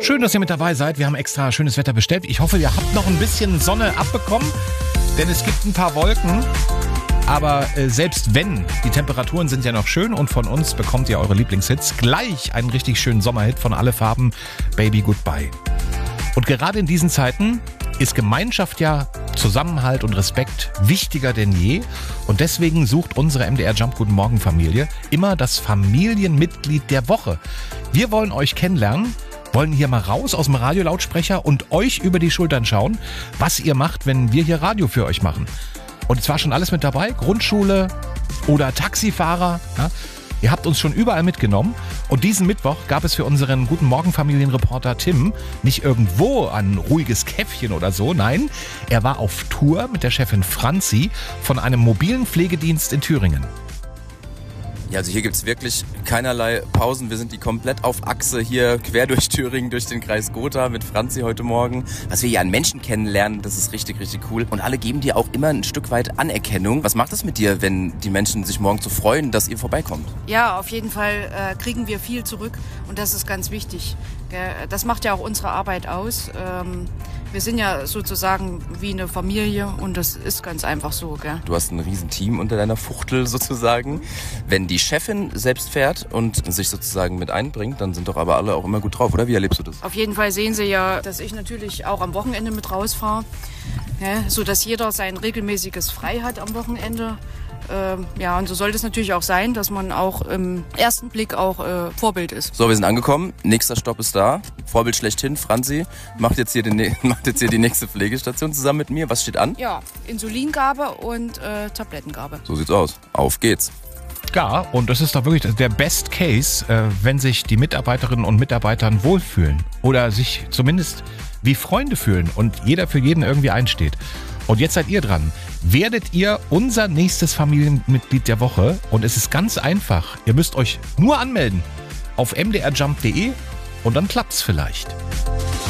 Schön, dass ihr mit dabei seid. Wir haben extra schönes Wetter bestellt. Ich hoffe, ihr habt noch ein bisschen Sonne abbekommen, denn es gibt ein paar Wolken. Aber selbst wenn, die Temperaturen sind ja noch schön und von uns bekommt ihr eure Lieblingshits. Gleich einen richtig schönen Sommerhit von Alle Farben, Baby Goodbye. Und gerade in diesen Zeiten ist Gemeinschaft ja, Zusammenhalt und Respekt wichtiger denn je. Und deswegen sucht unsere MDR Jump Guten Morgen Familie immer das Familienmitglied der Woche. Wir wollen euch kennenlernen, wollen hier mal raus aus dem Radiolautsprecher und euch über die Schultern schauen, was ihr macht, wenn wir hier Radio für euch machen. Und es war schon alles mit dabei, Grundschule oder Taxifahrer. Ja? Ihr habt uns schon überall mitgenommen. Und diesen Mittwoch gab es für unseren Guten Morgen Familienreporter Tim nicht irgendwo ein ruhiges Käffchen oder so. Nein, er war auf Tour mit der Chefin Franzi von einem mobilen Pflegedienst in Thüringen. Ja, also hier gibt's wirklich keinerlei Pausen. Wir sind die komplett auf Achse hier quer durch Thüringen, durch den Kreis Gotha mit Franzi heute Morgen. Was wir hier an Menschen kennenlernen, das ist richtig, richtig cool. Und alle geben dir auch immer ein Stück weit Anerkennung. Was macht das mit dir, wenn die Menschen sich morgen so freuen, dass ihr vorbeikommt? Ja, auf jeden Fall kriegen wir viel zurück und das ist ganz wichtig. Das macht ja auch unsere Arbeit aus. Wir sind ja sozusagen wie eine Familie und das ist ganz einfach so. Gell? Du hast ein Riesenteam unter deiner Fuchtel sozusagen. Wenn die Chefin selbst fährt und sich sozusagen mit einbringt, dann sind doch aber alle auch immer gut drauf, oder? Wie erlebst du das? Auf jeden Fall sehen Sie ja, dass ich natürlich auch am Wochenende mit rausfahre, sodass jeder sein regelmäßiges Frei hat am Wochenende. Ja, und so sollte es natürlich auch sein, dass man auch im ersten Blick auch Vorbild ist. So, wir sind angekommen. Nächster Stopp ist da. Vorbild schlechthin. Franzi macht jetzt hier die nächste Pflegestation zusammen mit mir. Was steht an? Ja, Insulingabe und Tablettengabe. So sieht's aus. Auf geht's. Ja, und das ist doch wirklich der Best Case, wenn sich die Mitarbeiterinnen und Mitarbeiter wohlfühlen oder sich zumindest wie Freunde fühlen und jeder für jeden irgendwie einsteht. Und jetzt seid ihr dran. Werdet ihr unser nächstes Familienmitglied der Woche? Und es ist ganz einfach. Ihr müsst euch nur anmelden auf mdrjump.de und dann klappt's vielleicht.